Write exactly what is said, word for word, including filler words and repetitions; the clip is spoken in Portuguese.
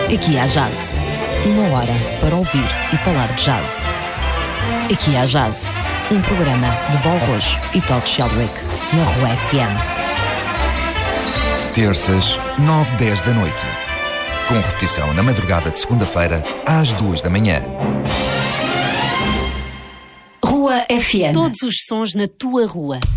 Aqui há jazz. Uma hora para ouvir e falar de jazz. Aqui há jazz. Um programa de Val Rojo e Todd Sheldrick, na Rua F M. Terças, nove e dez da noite. Com repetição na madrugada de segunda-feira, às duas da manhã. Rua F M. Todos os sons na tua rua.